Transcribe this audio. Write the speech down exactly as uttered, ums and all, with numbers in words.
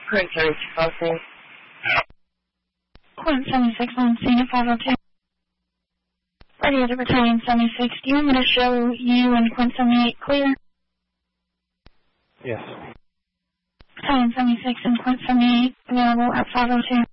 Quint seventy-six on scene. Quint seventy-six on scene at five oh two. Radio to Battalion seventy-six, do you want me to show you and Quint seventy-eight clear? Yes. Battalion seventy-six and Quint seventy-eight available at five oh two.